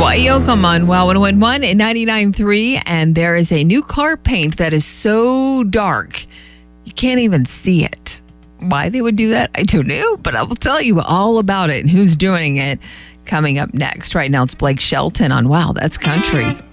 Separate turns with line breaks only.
Dwight Yoakam on Wow 101 and 99.3, and there is a new car paint that is so dark you can't even see it. Why they would do that, I don't know, but I will tell you all about it and who's doing it coming up next. Right now, it's Blake Shelton on Wow, That's Country.